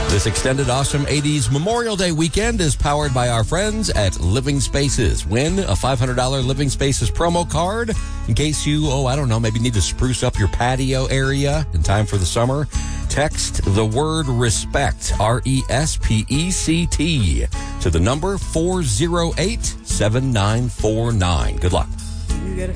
This extended awesome 80s Memorial Day weekend is powered by our friends at Living Spaces. Win a $500 Living Spaces promo card in case you, maybe need to spruce up your patio area in time for the summer. Text the word RESPECT, RESPECT, to the number 408-7949. Good luck.